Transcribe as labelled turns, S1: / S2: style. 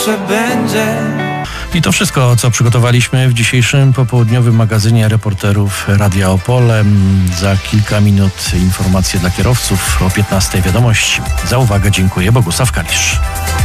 S1: I to wszystko, co przygotowaliśmy w dzisiejszym popołudniowym magazynie reporterów Radia Opole. Za kilka minut informacje dla kierowców, o 15:00 wiadomości. Za uwagę dziękuję. Bogusław Kalisz.